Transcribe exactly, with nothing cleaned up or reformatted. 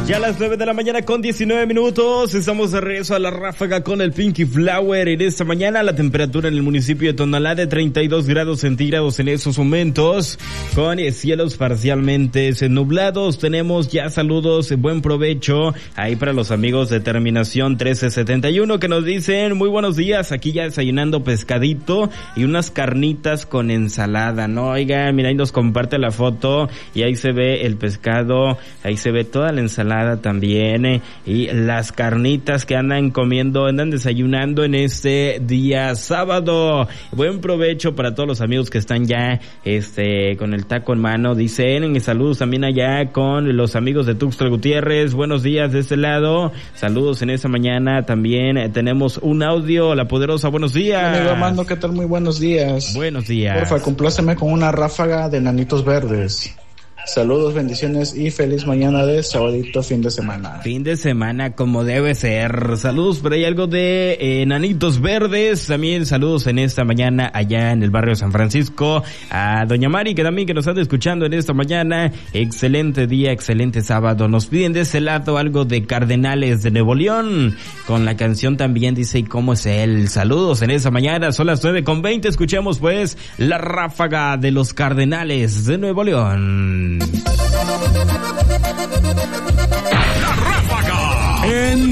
Ya a las nueve de la mañana con diecinueve minutos, estamos de regreso a la ráfaga con el Pinky Flower. En esta mañana la temperatura en el municipio de Tonalá de treinta y dos grados centígrados en esos momentos, con cielos parcialmente nublados. Tenemos ya saludos, buen provecho ahí para los amigos de terminación trece setenta y uno que nos dicen muy buenos días, aquí ya desayunando pescadito y unas carnitas con ensalada, ¿no? Oiga, mira, ahí nos comparte la foto y ahí se ve el pescado, ahí se ve toda la ensalada también, eh, y las carnitas que andan comiendo, andan desayunando en este día sábado. Buen provecho para todos los amigos que están ya este con el taco en mano, dicen. Y saludos también allá con los amigos de Tuxtla Gutiérrez, buenos días de este lado, saludos en esta mañana. También eh, tenemos un audio, La Poderosa, buenos días. Amigo Armando, ¿qué tal? Muy buenos días. Buenos días. Porfa, compláceme con una ráfaga de Nanitos Verdes. Saludos, bendiciones y feliz mañana de sabadito, fin de semana. Fin de semana como debe ser. Saludos, por ahí algo de eh, Nanitos Verdes. También saludos en esta mañana allá en el barrio San Francisco a Doña Mari, que también que nos anda escuchando en esta mañana. Excelente día, excelente sábado. Nos piden de ese lado algo de Cardenales de Nuevo León. Con la canción también dice, ¿y cómo es él? Saludos en esta mañana, son las nueve con veinte. Escuchemos pues la ráfaga de los Cardenales de Nuevo León. La ráfaga en